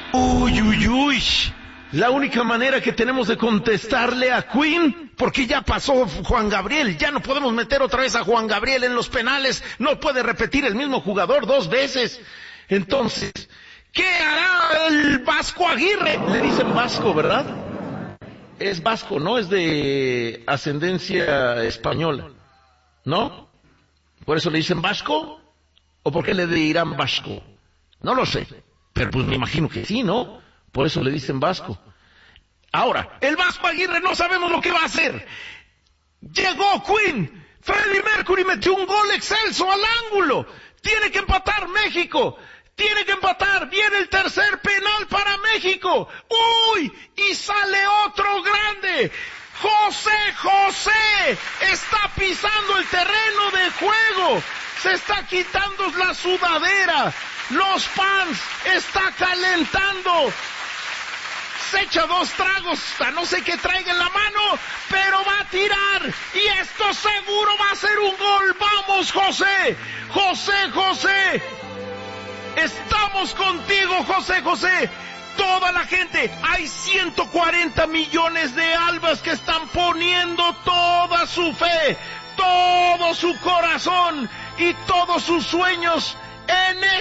Uy, uy, uy. La única manera que tenemos de contestarle a Quinn, porque ya pasó Juan Gabriel, ya no podemos meter otra vez a Juan Gabriel en los penales, no puede repetir el mismo jugador 2 veces. Entonces, ¿qué hará el Vasco Aguirre? Le dicen Vasco, ¿verdad? Es vasco, ¿no? Es de ascendencia española, ¿no? ¿Por eso le dicen Vasco? ¿O por qué le dirán Vasco? No lo sé, pero pues me imagino que sí, ¿no? Por eso le dicen Vasco. Ahora, el Vasco Aguirre no sabemos lo que va a hacer. Llegó Quinn, Freddie Mercury metió un gol excelso al ángulo. Tiene que empatar México. Tiene que empatar, viene el tercer penal para México. ¡Uy! Y sale otro grande. José está pisando el terreno de juego. Se está quitando la sudadera. Los fans está calentando. Se echa 2 tragos, a no sé qué traiga en la mano, pero va a tirar. Y esto seguro va a ser un gol. ¡Vamos, José! ¡José! Estamos contigo, José. Toda la gente, hay 140 millones de albas que están poniendo toda su fe, todo su corazón y todos sus sueños en